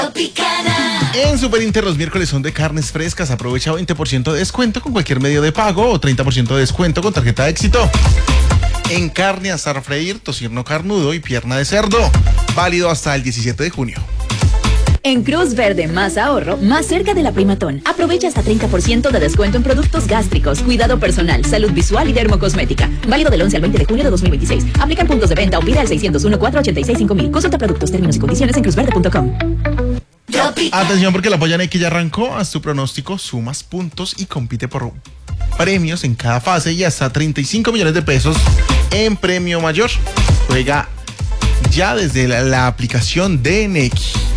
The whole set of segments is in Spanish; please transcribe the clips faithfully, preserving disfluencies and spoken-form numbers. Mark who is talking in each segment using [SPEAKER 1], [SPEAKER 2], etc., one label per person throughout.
[SPEAKER 1] Tropicana.
[SPEAKER 2] En Super Inter los miércoles son de carnes frescas. Aprovecha veinte por ciento de descuento con cualquier medio de pago o treinta por ciento de descuento con tarjeta de éxito. En carne, asar, freír, tocino carnudo y pierna de cerdo. Válido hasta el diecisiete de junio.
[SPEAKER 3] En Cruz Verde, más ahorro, más cerca de la Primatón. Aprovecha hasta treinta por ciento de descuento en productos gástricos, cuidado personal, salud visual y dermocosmética. Válido del once al veinte de junio de dos mil veintiséis. Aplican puntos de venta o pide al seiscientos uno, cuatro ochenta y seis, cinco mil. Consulta productos, términos y condiciones en cruz verde punto com.
[SPEAKER 2] Atención porque la Polla Nike ya arrancó. Haz tu pronóstico, sumas puntos y compite por premios en cada fase y hasta treinta y cinco millones de pesos en premio mayor. Juega ya desde la, la aplicación de Nequi.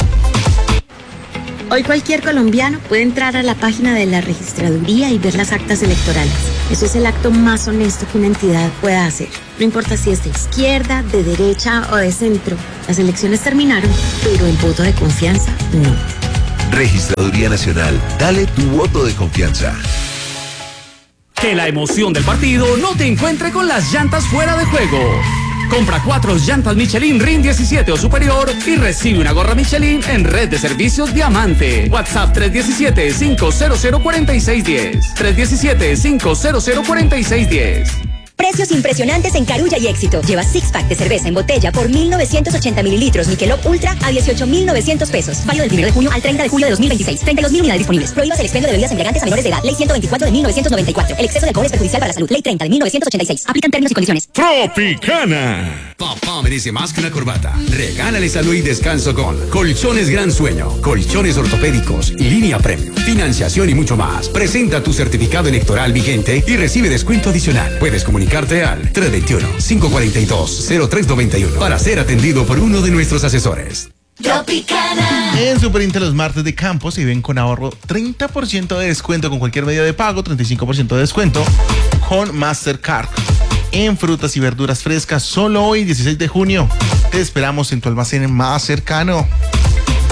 [SPEAKER 4] Hoy cualquier colombiano puede entrar a la página de la registraduría y ver las actas electorales. Eso es el acto más honesto que una entidad pueda hacer. No importa si es de izquierda, de derecha o de centro. Las elecciones terminaron, pero el voto de confianza no.
[SPEAKER 5] Registraduría Nacional, dale tu voto de confianza.
[SPEAKER 6] Que la emoción del partido no te encuentre con las llantas fuera de juego. Compra cuatro llantas Michelin R I N diecisiete o superior y recibe una gorra Michelin en Red de Servicios Diamante. WhatsApp tres uno siete, cinco cero cero, cuatro seis uno cero. tres uno siete, cinco cero cero, cuatro seis uno cero.
[SPEAKER 7] Precios impresionantes en Carulla y Éxito. Lleva six pack de cerveza en botella por mil novecientos ochenta mililitros Michelob Ultra a dieciocho mil novecientos pesos. Válido del primero de junio al treinta de julio de dos mil veintiséis. treinta y dos mil unidades disponibles. Prohíbas el expendio de bebidas embriagantes a menores de edad. Ley ciento veinticuatro de mil novecientos noventa y cuatro. El exceso de alcohol es perjudicial para la salud. Ley treinta de mil novecientos ochenta y seis. Aplican términos y condiciones.
[SPEAKER 8] Tropicana. Papá merece más que una corbata. Regálale salud y descanso con Colchones Gran Sueño, colchones ortopédicos, línea premium, financiación y mucho más. Presenta tu certificado electoral vigente y recibe descuento adicional. Puedes comunicarte al tres veintiuno, cinco cuarenta y dos, cero tres noventa y uno para ser atendido por uno de nuestros asesores.
[SPEAKER 1] Tropicana.
[SPEAKER 2] En Super Inter los martes de campo se ven con ahorro treinta por ciento de descuento con cualquier medio de pago, treinta y cinco por ciento de descuento con Mastercard. En frutas y verduras frescas, solo hoy, dieciséis de junio. Te esperamos en tu almacén más cercano.